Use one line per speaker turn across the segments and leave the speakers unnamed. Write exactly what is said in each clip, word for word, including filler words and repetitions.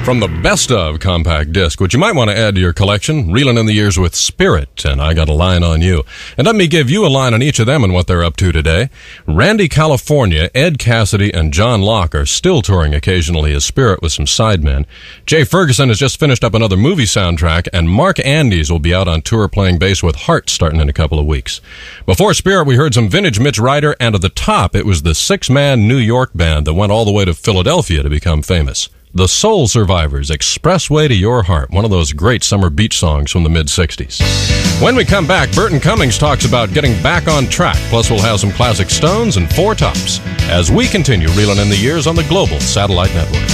From the Best Of compact disc, which you might want to add to your collection, Reelin' in the Years with Spirit and I Got a Line on You. And let me give you a line on each of them and what they're up to today. Randy California, Ed Cassidy, and John Locke are still touring occasionally as Spirit with some sidemen. Jay Ferguson has just finished up another movie soundtrack, and Mark Andes will be out on tour playing bass with Heart starting in a couple of weeks. Before Spirit, we heard some vintage Mitch Ryder, and at the top, it was the six-man New York band that went all the way to Philadelphia to become famous. The Soul Survivors, Expressway to Your Heart, one of those great summer beach songs from the mid-sixties. When we come back, Burton Cummings talks about getting back on track, plus we'll have some classic Stones and Four Tops as we continue reeling in the years on the Global Satellite Network.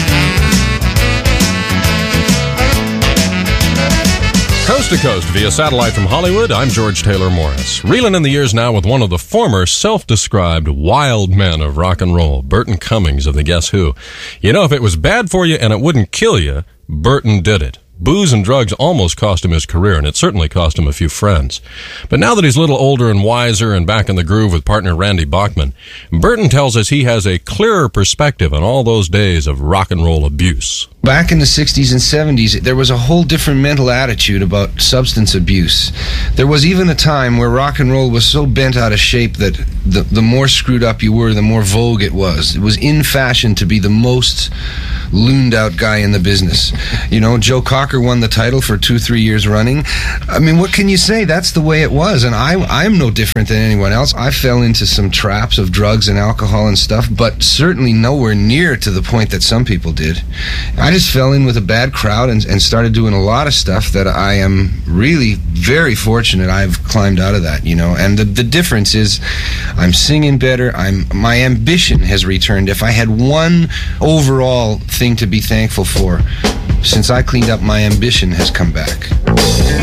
Coast to coast via satellite from Hollywood, I'm George Taylor Morris. Reeling in the years now with one of the former self-described wild men of rock and roll, Burton Cummings of the Guess Who. You know, if it was bad for you and it wouldn't kill you, Burton did it. Booze and drugs almost cost him his career, and it certainly cost him a few friends. But now that he's a little older and wiser and back in the groove with partner Randy Bachman, Burton tells us he has a clearer perspective on all those days of rock and roll abuse.
Back in the sixties and seventies, there was a whole different mental attitude about substance abuse. There was even a time where rock and roll was so bent out of shape that the, the more screwed up you were, the more vogue it was. It was in fashion to be the most looned out guy in the business. You know, Joe Cocker won the title for two, three years running. I mean, what can you say? That's the way it was, and I, I'm no different than anyone else. I fell into some traps of drugs and alcohol and stuff, but certainly nowhere near to the point that some people did. I just fell in with a bad crowd and, and started doing a lot of stuff that I am really very fortunate I've climbed out of that, you know. And the, the difference is I'm singing better. I'm my ambition has returned. If I had one overall thing to be thankful for, since I cleaned up, my ambition has come back.